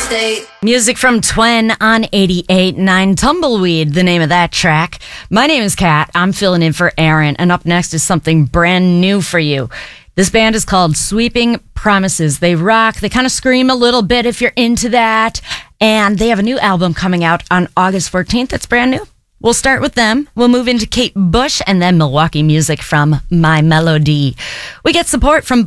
Music from Twen on 88.9 Tumbleweed, the name of that track. My name is Kat. I'm filling in for Aaron, and up next is something brand new for you. This band is called Sweeping Promises. They rock, they kind of scream a little bit if you're into that, and they have a new album coming out on August 14th that's brand new. We'll start with them. We'll move into Kate Bush and then Milwaukee music from My Melody. We get support from